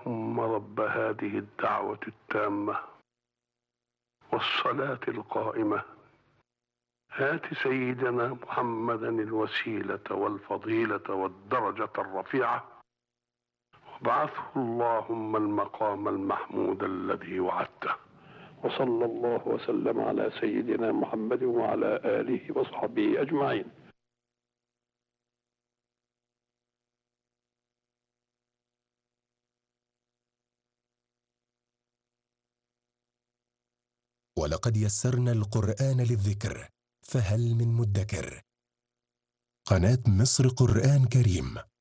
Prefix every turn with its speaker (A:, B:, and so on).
A: اللهم رب هذه الدعوة التامة والصلاة القائمة آت سيدنا محمدا الوسيلة والفضيلة والدرجة الرفيعة وابعثه اللهم المقام المحمود الذي وعدته. وصلى الله وسلم على سيدنا محمد وعلى آله وصحبه أجمعين.
B: ولقد يسرنا القرآن للذكر فهل من مدكر. قناة مصر قرآن كريم